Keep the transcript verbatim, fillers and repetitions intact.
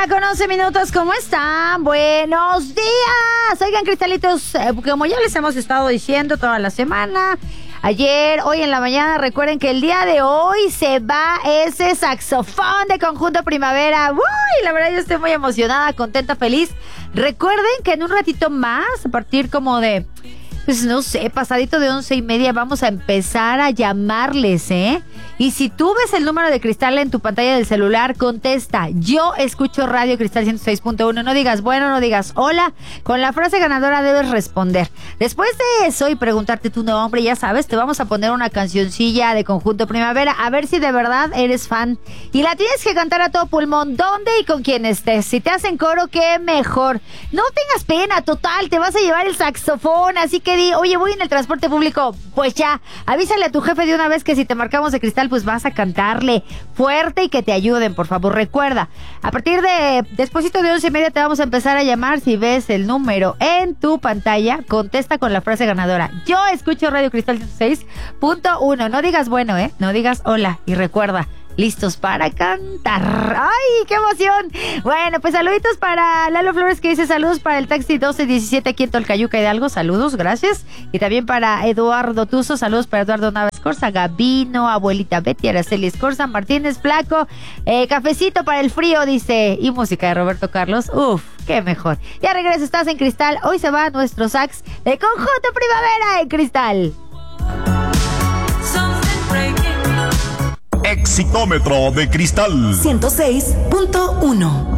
mañana con once minutos, ¿cómo están? Buenos días. Oigan, cristalitos, eh, como ya les hemos estado diciendo toda la semana, ayer, hoy en la mañana, recuerden que el día de hoy se va ese saxofón de Conjunto Primavera. Uy, la verdad yo estoy muy emocionada, contenta, feliz. Recuerden que en un ratito más, a partir como de, pues no sé, pasadito de once y media, vamos a empezar a llamarles, ¿eh? Y si tú ves el número de Cristal en tu pantalla del celular, contesta: yo escucho Radio Cristal ciento seis punto uno. No digas bueno, no digas hola. Con la frase ganadora debes responder. Después de eso y preguntarte tu nombre, ya sabes, te vamos a poner una cancioncilla de Conjunto Primavera, a ver si de verdad eres fan. Y la tienes que cantar a todo pulmón, donde y con quien estés. Si te hacen coro, qué mejor. No tengas pena, total, te vas a llevar el saxofón, así que di, oye, voy en el transporte público. Pues ya, avísale a tu jefe de una vez que si te marcamos de Cristal, pues vas a cantarle fuerte y que te ayuden, por favor. Recuerda, a partir de despuésito de once y media te vamos a empezar a llamar. Si ves el número en tu pantalla, contesta con la frase ganadora: yo escucho Radio Cristal ciento seis punto uno. No digas bueno, ¿eh? No digas hola. Y recuerda, listos para cantar. ¡Ay, qué emoción! Bueno, pues saluditos para Lalo Flores, que dice saludos para el taxi doce diecisiete aquí en Tolcayuca Hidalgo. Saludos, gracias. Y también para Eduardo Tuzo, saludos para Eduardo Navas Escorza, Gabino, abuelita Betty, Araceli Escorza, Martínez Flaco, eh, cafecito para el frío, dice, y música de Roberto Carlos. Uf, qué mejor. Ya regreso, estás en Cristal. Hoy se va nuestro sax de Conjunto Primavera en Cristal. Exitómetro de Cristal ciento seis punto uno.